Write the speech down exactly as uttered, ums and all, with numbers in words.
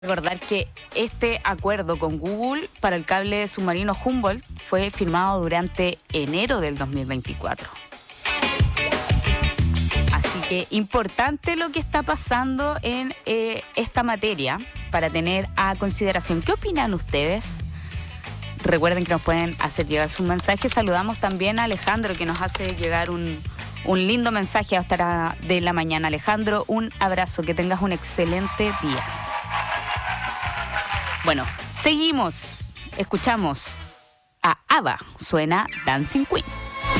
Recordar que este acuerdo con Google para el cable submarino Humboldt fue firmado durante enero del dos mil veinticuatro. Así que importante lo que está pasando en eh, esta materia para tener a consideración. ¿Qué opinan ustedes? Recuerden que nos pueden hacer llegar sus mensajes. Saludamos también a Alejandro, que nos hace llegar un, un lindo mensaje a esta hora de la mañana. Alejandro, un abrazo, que tengas un excelente día. Bueno, seguimos, escuchamos a ABBA, suena Dancing Queen.